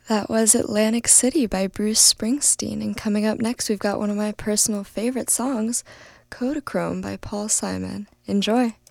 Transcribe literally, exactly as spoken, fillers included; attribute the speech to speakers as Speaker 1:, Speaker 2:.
Speaker 1: That was Atlantic City by Bruce Springsteen, and coming up next we've got one of my personal favorite songs, Kodachrome by Paul Simon. Enjoy!